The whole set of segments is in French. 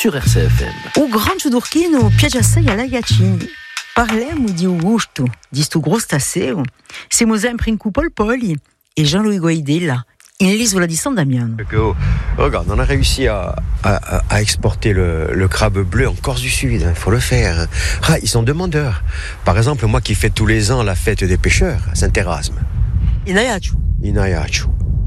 sur RCFM. O grande d'Urquino piace assai alla Iacini. Parlemo di Augusto, di sto grostaceo. Siamo sempre in Cupolpoli et Jean-Louis Guaidella, in l'isola di San Damiano. Regarde, on a réussi à exporter le crabe bleu en Corse du Sud, il faut le faire. Ah, ils sont demandeurs. Par exemple, moi qui fais tous les ans la fête des pêcheurs à Saint-Erasme. In Aiaccio. In Aiaccio.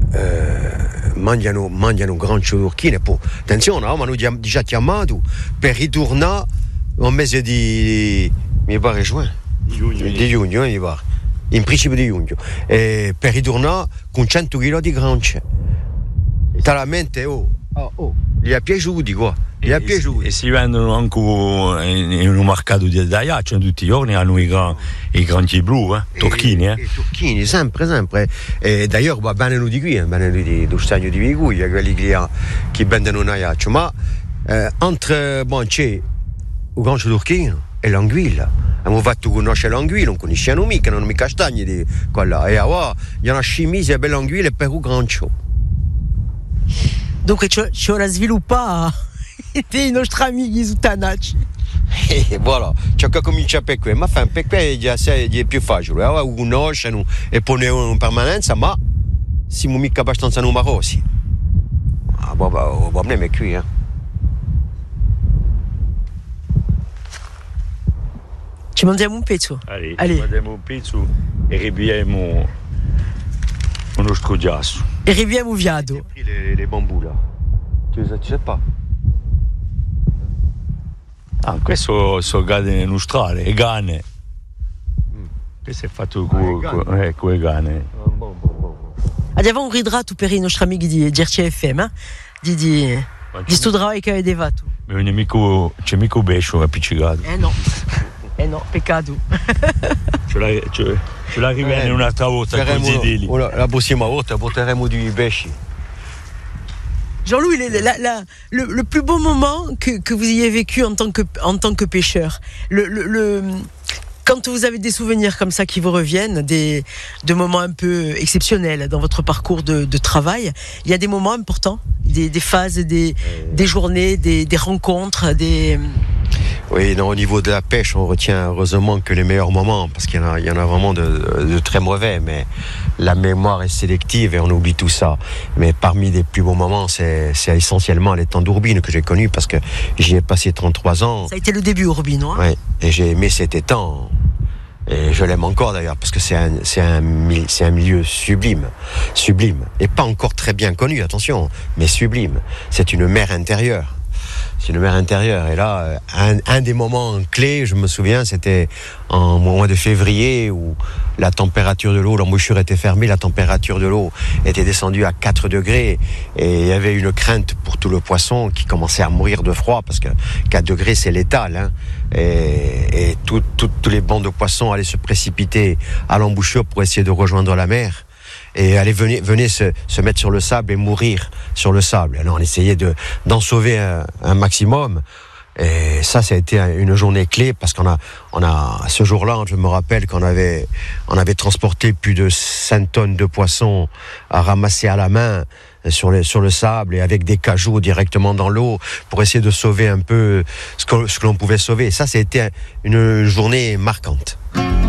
Mangiano granchio d'Urquine. Attenzione, mi hanno già chiamato per ritornare al mese di mi pare giugno, mi pare, in principio di giugno, per ritornare con 100 kg di grance. Talmente, gli è piaciuti qua. E si vendono anche in un mercato di Aiaccio tutti i giorni, hanno i granchi blu, turchini. I turchini, sempre. E d'ailleurs, vengono di qui, vengono do stadio di Viguglia, quelli che vendono in Aiaccio. Ma entre c'è il granchio turchino e l'anguilla. Abbiamo fatto conoscere l'anguilla, non conosciamo mica, non mica castagni di quella. E ora, il y a una scimmia e bella anguilla per il granchio. Dunque ci ora sviluppa dei nostri amici su Tanacci. E voilà, ciò che comincia per qui, ma per qui è più facile. Ora conoscono e pongono in permanenza, ma siamo mica abbastanza numerosi. Il problema è qui, Ci mandiamo un pezzo? Allez. Mandiamo un pezzo e ribiamo un nostro giasso. E ribiamo viado. Les bambous là. Tu sais pas? Questo sono gane nostrale, e gane. Questo è fatto con le gane. Abbiamo un ridrato per i nostri amici di RCFM, di studiare che avete fatto. Mio nemico, c'è mica un bescio appiccicato. No, peccato. Ce la riviene un'altra volta con i deli. La prossima volta porteremo di pesci. Jean-Louis, le plus beau moment que vous ayez vécu en tant que pêcheur, quand vous avez des souvenirs comme ça qui vous reviennent, de moments un peu exceptionnels dans votre parcours de travail, il y a des moments importants, des phases, des journées, des rencontres, Oui, non, au niveau de la pêche, on retient heureusement que les meilleurs moments, parce qu'il y en a vraiment de très mauvais, mais la mémoire est sélective et on oublie tout ça. Mais parmi les plus beaux moments, c'est essentiellement l'étang d'Urbino que j'ai connu, parce que j'y ai passé 33 ans. Ça a été le début Urbino, hein? Oui, et j'ai aimé cet étang. Et je l'aime encore d'ailleurs, parce que c'est un milieu sublime, et pas encore très bien connu, attention, mais sublime. C'est une mer intérieure. Et là, un des moments clés, je me souviens, c'était en mois de février où la température de l'eau, l'embouchure était fermée, la température de l'eau était descendue à 4 degrés et il y avait une crainte pour tout le poisson qui commençait à mourir de froid parce que 4 degrés c'est létal, et tous les bancs de poissons allaient se précipiter à l'embouchure pour essayer de rejoindre la mer. Et venez se mettre sur le sable et mourir sur le sable. Alors on essayait d'en sauver un maximum. Et ça a été une journée clé parce qu'on a ce jour-là, je me rappelle qu'on avait transporté plus de 5 tonnes de poissons à ramasser à la main sur le sable et avec des cajoux directement dans l'eau pour essayer de sauver un peu ce que l'on pouvait sauver. Ça a été une journée marquante.